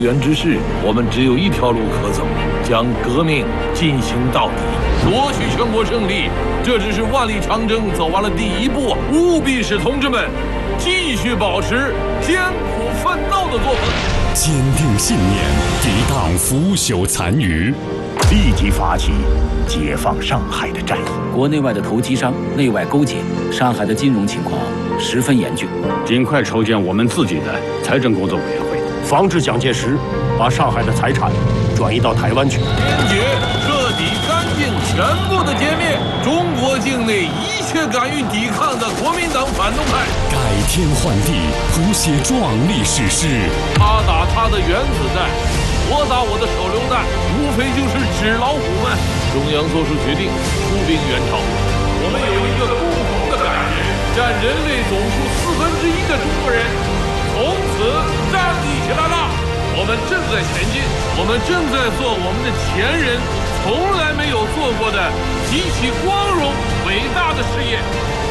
元之势，我们只有一条路可走，将革命进行到底，夺取全国胜利。这只是万里长征走完了第一步，务必使同志们继续保持艰苦奋斗的作风， 坚定信念，抵挡腐朽残余， 立即发起解放上海的战役。 国内外的投机商内外勾结，上海的金融情况十分严峻， 尽快筹建我们自己的财政工作委员会， 防止蒋介石把上海的财产转移到台湾去。 坚决、彻底、干净、全部的歼灭中国境内一切敢于抵抗的国民党反动派， 改天换地，谱写壮丽史诗。 他打他的原子弹，我打我的手榴弹，无非就是纸老虎们。中央做出决定，出兵援朝。我们有一个共同的感觉，占人类总数1/4的中国人从此站立起来了。我们正在前进，我们正在做我们的前人从来没有做过的极其光荣伟大的事业。